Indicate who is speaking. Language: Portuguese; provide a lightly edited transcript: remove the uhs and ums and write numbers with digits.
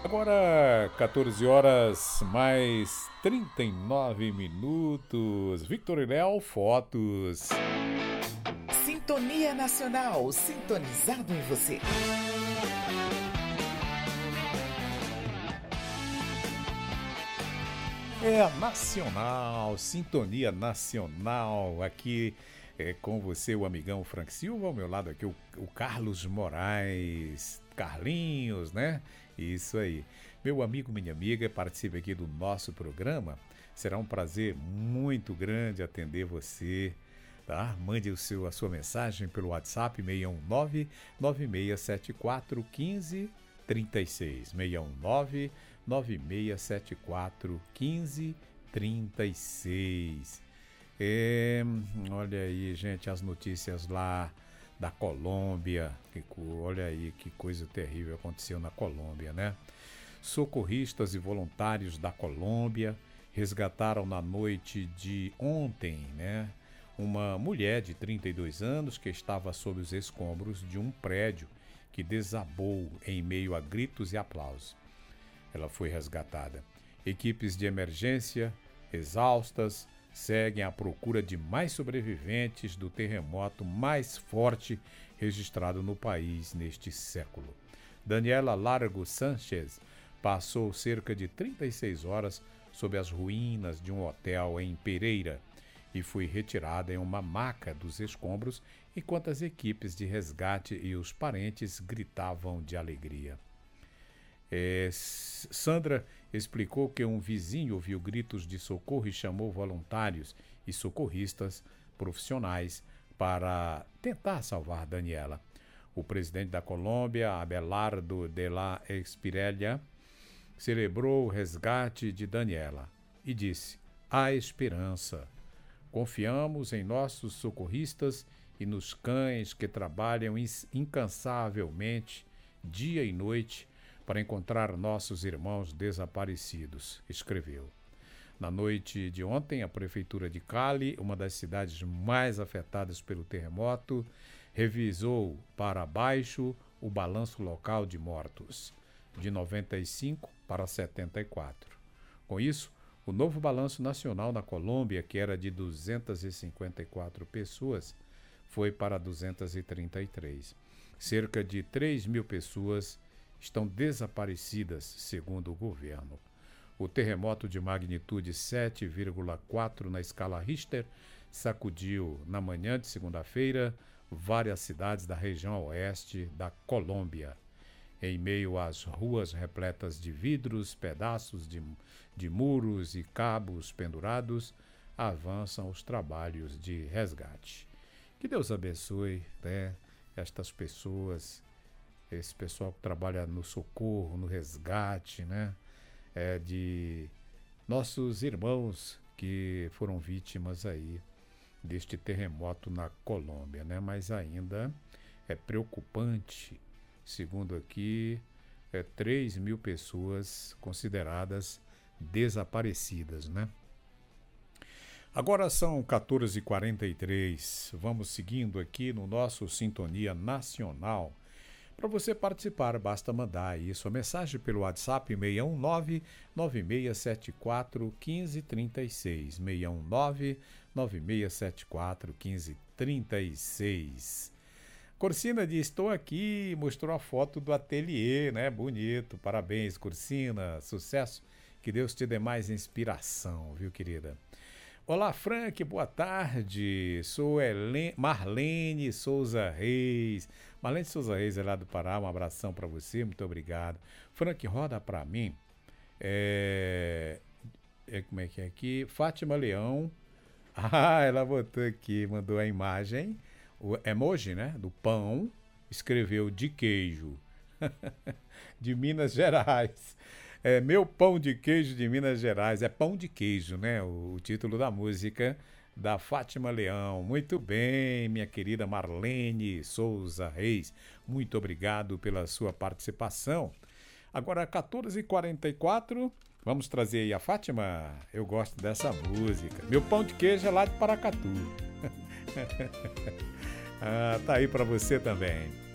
Speaker 1: Agora, 14 horas mais 39 minutos. Victor e Léo, fotos.
Speaker 2: Sintonia Nacional, sintonizado em você.
Speaker 1: É nacional, sintonia nacional. Aqui com você, o amigão Frank Silva. Ao meu lado aqui, o Carlos Moraes. Carlinhos, né? Isso aí. Meu amigo, minha amiga, participe aqui do nosso programa. Será um prazer muito grande atender você. Tá? Mande a sua mensagem pelo WhatsApp 619 9674 1536. 619 9674 1536. Olha aí, gente, as notícias lá da Colômbia. Olha aí que coisa terrível aconteceu na Colômbia, né? Socorristas e voluntários da Colômbia resgataram na noite de ontem, né, uma mulher de 32 anos que estava sob os escombros de um prédio que desabou em meio a gritos e aplausos. Ela foi resgatada. Equipes de emergência, exaustas, seguem à procura de mais sobreviventes do terremoto mais forte registrado no país neste século. Daniela Largo Sanchez passou cerca de 36 horas sob as ruínas de um hotel em Pereira e foi retirada em uma maca dos escombros enquanto as equipes de resgate e os parentes gritavam de alegria. Sandra explicou que um vizinho ouviu gritos de socorro e chamou voluntários e socorristas profissionais para tentar salvar Daniela. O presidente da Colômbia, Abelardo de la Espriella, celebrou o resgate de Daniela e disse: "Há esperança. Confiamos em nossos socorristas e nos cães que trabalham incansavelmente, dia e noite, para encontrar nossos irmãos desaparecidos", escreveu. Na noite de ontem, a prefeitura de Cali, uma das cidades mais afetadas pelo terremoto, revisou para baixo o balanço local de mortos, de 95 para 74. Com isso, o novo balanço nacional na Colômbia, que era de 254 pessoas, foi para 233. Cerca de 3.000 pessoas estão desaparecidas, segundo o governo. O terremoto de magnitude 7,4 na escala Richter sacudiu, na manhã de segunda-feira, várias cidades da região oeste da Colômbia. Em meio às ruas repletas de vidros, pedaços de muros e cabos pendurados, avançam os trabalhos de resgate. Que Deus abençoe, né, estas pessoas, esse pessoal que trabalha no socorro, no resgate, né, de nossos irmãos que foram vítimas aí deste terremoto na Colômbia, né? Mas ainda é preocupante, segundo aqui, 3.000 pessoas consideradas desaparecidas, né? Agora são 14h43, vamos seguindo aqui no nosso Sintonia Nacional. Para você participar, basta mandar aí sua mensagem pelo WhatsApp 619-9674-1536. 619-9674-1536. Corsina diz: "Estou aqui", mostrou a foto do ateliê, né? Bonito, parabéns, Corsina, sucesso, que Deus te dê mais inspiração, viu, querida? Olá, Frank, boa tarde. Sou Marlene Souza Reis. Marlene Souza Reis é lá do Pará, um abração para você, muito obrigado. Frank, roda para mim. Como é que é aqui? Fátima Leão. Ah, ela botou aqui, mandou a imagem, o emoji, né, do pão, escreveu de queijo, de Minas Gerais. Meu pão de queijo de Minas Gerais. É pão de queijo, né? O título da música da Fátima Leão. Muito bem, minha querida Marlene Souza Reis. Muito obrigado pela sua participação. Agora, 14h44, vamos trazer aí a Fátima. Eu gosto dessa música. Meu pão de queijo é lá de Paracatu. Tá aí para você também.